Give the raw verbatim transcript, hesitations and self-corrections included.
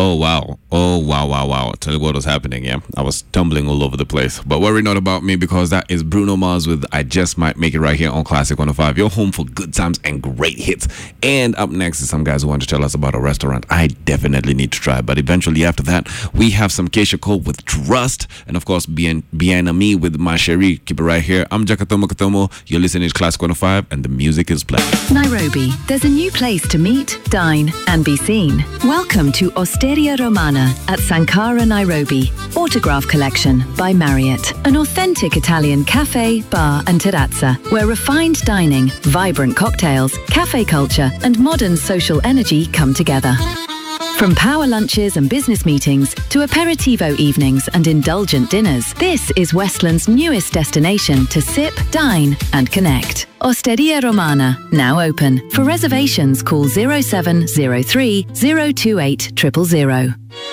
Oh, wow. Oh, wow, wow, wow. Tell you what was happening, yeah? I was tumbling all over the place. But worry not about me, because that is Bruno Mars with I Just Might Make It right here on Classic one oh five. Your home for good times and great hits. And up next is some guys who want to tell us about a restaurant I definitely need to try. But eventually after that, we have some Keisha Cole with Trust. And of course, Bien, Bien Me with Ma Cherie. Keep it right here. I'm Jakatomo Katomo. You're listening to Classic one oh five, and the music is playing. Nairobi, there's a new place to meet, dine, and be seen. Welcome to Osteria Romana at Sankara, Nairobi. Autograph Collection by Marriott. An authentic Italian cafe, bar, and terrazza where refined dining, vibrant cocktails, cafe culture, and modern social energy come together. From power lunches and business meetings to aperitivo evenings and indulgent dinners, this is Westland's newest destination to sip, dine, and connect. Osteria Romana, now open. For reservations, call zero seven zero three zero two eight zero zero zero.